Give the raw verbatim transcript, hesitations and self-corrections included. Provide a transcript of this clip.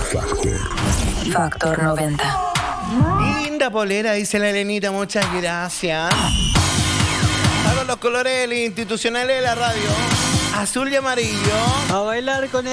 Factor noventa. Linda polera, dice la Elenita, muchas gracias. Está con los colores institucionales de la radio, azul y amarillo. A bailar con